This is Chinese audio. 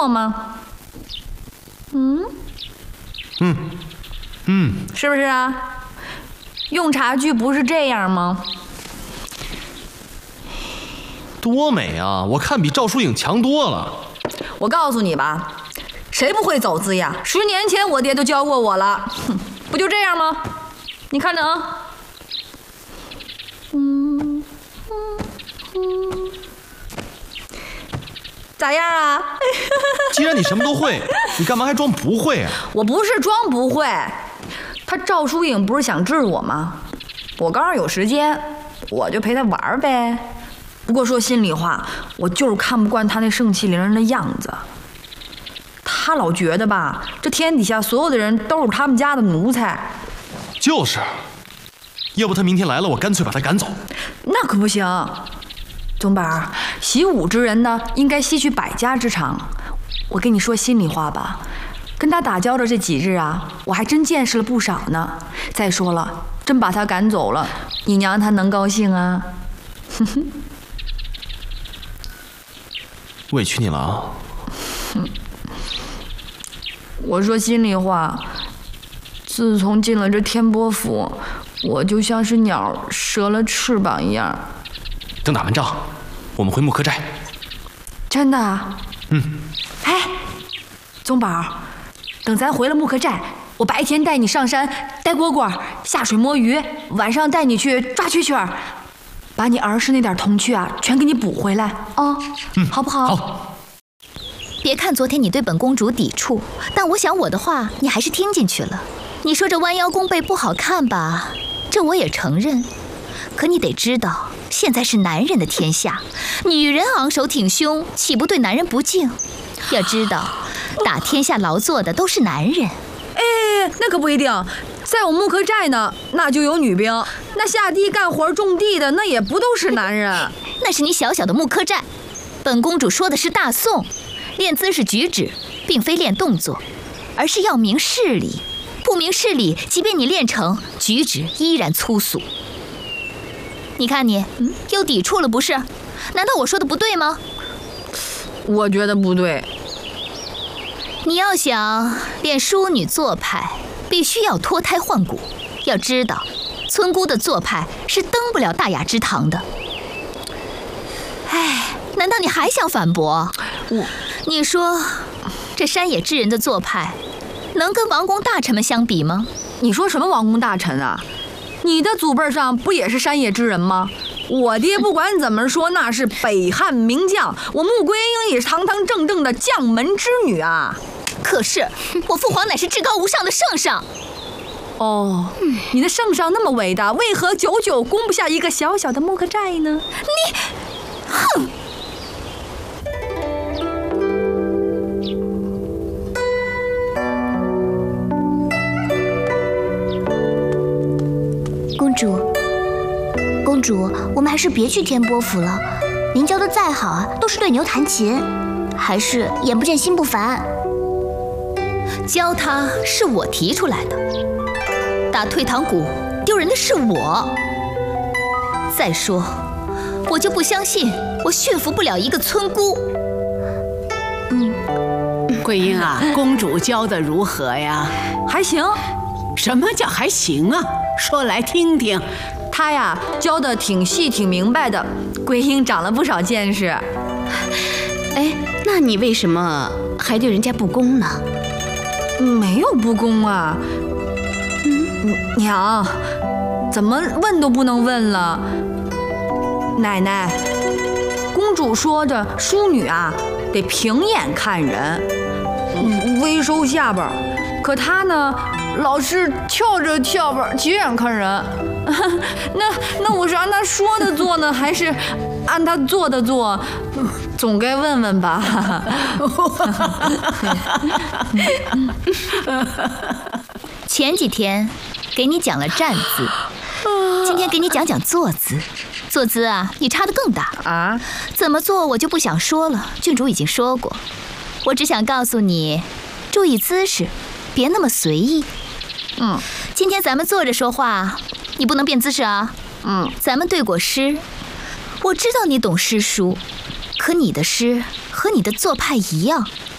过吗？是不是啊？用茶具不是这样吗？ 多美啊！我看比赵淑颖强多了。 我告诉你吧，谁不会走姿呀？10年前我爹都教过我了，不就这样吗？你看着啊。咋样啊？ 既然你什么都会，你干嘛还装不会啊？ 我不是装不会，他赵淑颖不是想治我吗？我刚好有时间，我就陪他玩呗。不过说心里话，我就是看不惯他那盛气凌人的样子。他老觉得吧，这天底下所有的人都是他们家的奴才。 就是，要不他明天来了，我干脆把他赶走。 那可不行。总本，习武之人呢，应该吸取百家之长。我跟你说心里话吧，跟他打交道这几日啊，我还真见识了不少呢。再说了，真把他赶走了，你娘她能高兴啊？ 委屈你了啊。 我说心里话，自从进了这天波府，我就像是鸟折了翅膀一样。 等打完仗，我们回木柯寨。 真的啊？哎，宗宝，等咱回了木柯寨，我白天带你上山逮蝈蝈，下水摸鱼，晚上带你去抓蛐蛐儿，把你儿时那点童趣啊，全给你补回来啊！好不好？ 好。 别看昨天你对本公主抵触，但我想我的话你还是听进去了。你说这弯腰弓背不好看吧？这我也承认。可你得知道，现在是男人的天下，女人昂首挺胸，岂不对男人不敬？要知道，打天下劳作的都是男人。 哎，那可不一定。在我木柯寨呢，那就有女兵；那下地干活种地的，那也不都是男人。 那是你小小的木柯寨。本公主说的是大宋，练姿势举止，并非练动作，而是要明事理。不明事理，即便你练成，举止依然粗俗。你看你，又抵触了不是？难道我说的不对吗？ 我觉得不对。 你要想练淑女做派，必须要脱胎换骨。要知道，村姑的做派是登不了大雅之堂的。哎，难道你还想反驳？你说，这山野之人的做派，能跟王公大臣们相比吗？ 你说什么王公大臣啊？你的祖辈上不也是山野之人吗？我爹不管怎么说，那是北汉名将，我穆桂英也是堂堂正正的将门之女啊。 可是我父皇乃是至高无上的圣上。 哦，你的圣上那么伟大，为何久久攻不下一个小小的木柯寨呢？ 你，哼！ 公主，我们还是别去天波府了。您教的再好啊，都是对牛弹琴，还是眼不见心不烦。 教他是我提出来的，打退堂鼓丢人的是我。再说，我就不相信我驯服不了一个村姑。 桂英啊，公主教的如何呀？ 还行。 什么叫还行啊？说来听听。 他呀，教的挺细挺明白的，桂英长了不少见识。 哎，那你为什么还对人家不恭呢？ 没有不恭啊。娘，怎么问都不能问了。奶奶，公主说的淑女啊，得平眼看人，微收下巴。可她呢，老是翘着下巴斜眼看人。那我是按她说的做呢，还是按她做的做？总该问问吧。 前几天给你讲了站姿，今天给你讲讲坐姿。坐姿啊，你差得更大啊！ 怎么做我就不想说了，郡主已经说过。我只想告诉你，注意姿势，别那么随意。今天咱们坐着说话，你不能变姿势啊。咱们对过诗，我知道你懂诗书，可你的诗和你的做派一样，